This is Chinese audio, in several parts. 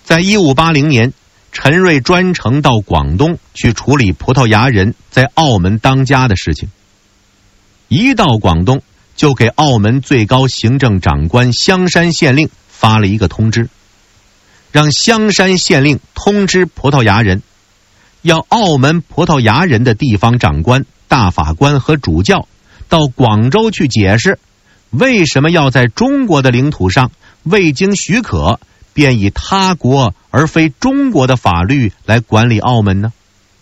在1580年，陈瑞专程到广东去处理葡萄牙人在澳门当家的事情。一到广东，就给澳门最高行政长官香山县令发了一个通知，让香山县令通知葡萄牙人，要澳门葡萄牙人的地方长官、大法官和主教到广州去解释，为什么要在中国的领土上未经许可便以他国而非中国的法律来管理澳门呢？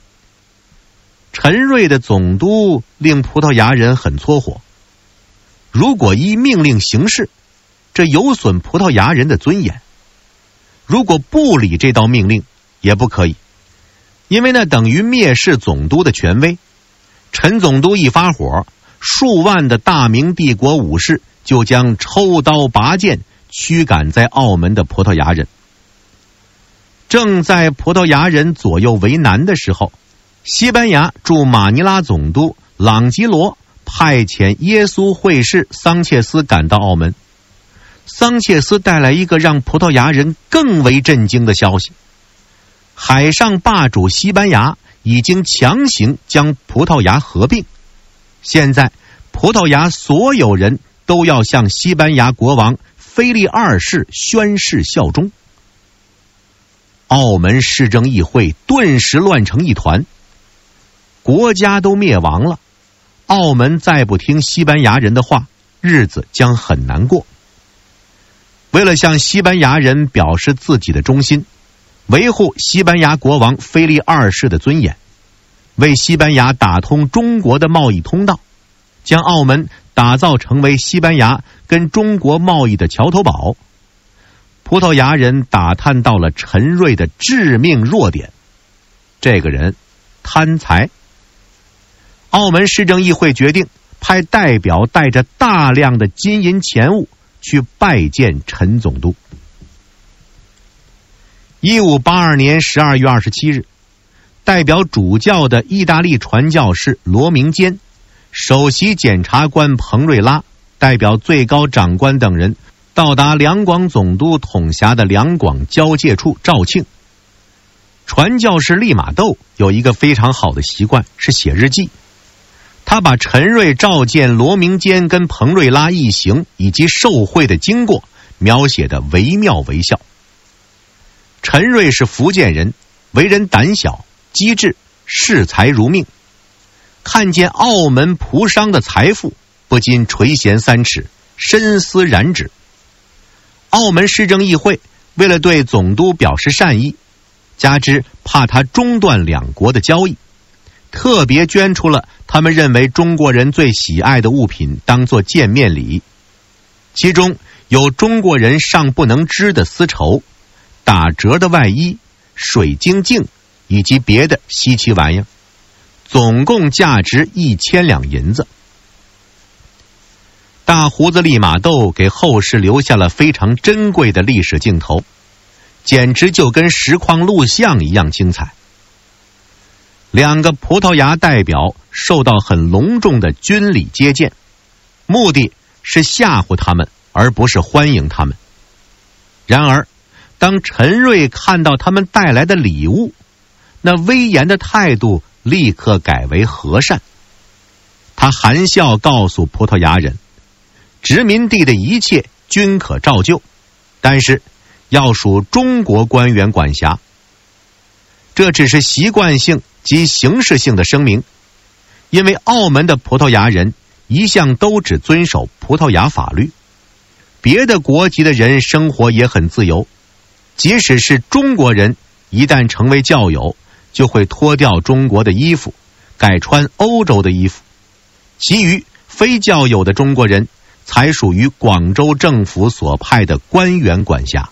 陈瑞的总督令葡萄牙人很搓火，如果依命令行事，这有损葡萄牙人的尊严；如果不理这道命令，也不可以，因为那等于蔑视总督的权威。陈总督一发火，数万的大明帝国武士就将抽刀拔剑驱赶在澳门的葡萄牙人。正在葡萄牙人左右为难的时候，西班牙驻马尼拉总督朗吉罗派遣耶稣会士桑切斯赶到澳门。桑切斯带来一个让葡萄牙人更为震惊的消息：海上霸主西班牙已经强行将葡萄牙合并，现在葡萄牙所有人都要向西班牙国王腓力二世宣誓效忠。澳门市政议会顿时乱成一团，国家都灭亡了，澳门再不听西班牙人的话，日子将很难过。为了向西班牙人表示自己的忠心，维护西班牙国王腓力二世的尊严，为西班牙打通中国的贸易通道，将澳门打造成为西班牙跟中国贸易的桥头堡，葡萄牙人打探到了陈瑞的致命弱点，这个人贪财。澳门市政议会决定派代表带着大量的金银钱物去拜见陈总督。1582年12月27日，代表主教的意大利传教士罗明坚、首席检察官彭瑞拉代表最高长官等人到达两广总督统辖的两广交界处肇庆。传教士利玛窦有一个非常好的习惯，是写日记。他把陈瑞召见罗明坚跟彭瑞拉一行以及受贿的经过描写得惟妙惟肖。陈瑞是福建人，为人胆小机智，视财如命，看见澳门葡商的财富，不禁垂涎三尺，深思染指。澳门市政议会为了对总督表示善意，加之怕他中断两国的交易，特别捐出了他们认为中国人最喜爱的物品当作见面礼，其中有中国人尚不能织的丝绸、打折的外衣、水晶镜以及别的稀奇玩意儿，总共价值1000两银子。大胡子利玛窦给后世留下了非常珍贵的历史镜头，简直就跟实况录像一样精彩。两个葡萄牙代表受到很隆重的军礼接见，目的是吓唬他们，而不是欢迎他们。然而当陈瑞看到他们带来的礼物，那威严的态度立刻改为和善。他含笑告诉葡萄牙人，殖民地的一切均可照旧，但是要属中国官员管辖。这只是习惯性及形式性的声明，因为澳门的葡萄牙人一向都只遵守葡萄牙法律，别的国籍的人生活也很自由，即使是中国人，一旦成为教友，就会脱掉中国的衣服，改穿欧洲的衣服。其余非教友的中国人才属于广州政府所派的官员管辖。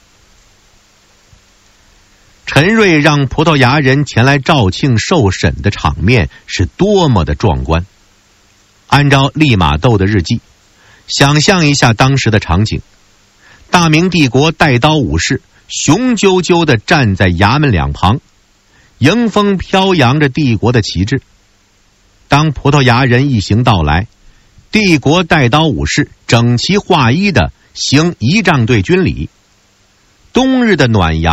陈瑞让葡萄牙人前来肇庆受审的场面是多么的壮观。按照利玛窦的日记，想象一下当时的场景，大明帝国带刀武士雄赳赳地站在衙门两旁，迎风飘扬着帝国的旗帜。当葡萄牙人一行到来，帝国带刀武士整齐划一地行仪仗队军礼。冬日的暖阳